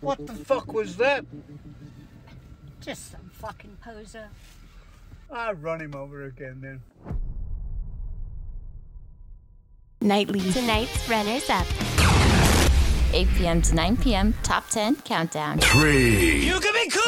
What the fuck was that? Just some fucking poser. I'll run him over again then. Nightly. Tonight's runners-up. 8 p.m. to 9 p.m. Top 10 Countdown. 3. You can be cool!